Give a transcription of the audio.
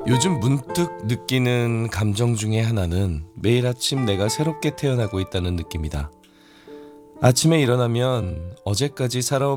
요즘 문득 느끼는 감정 중에 하나는 매일 아침 내가 새롭게 태어나고 있다는 느낌이다. 아침에 일어나면 어제까지 살아온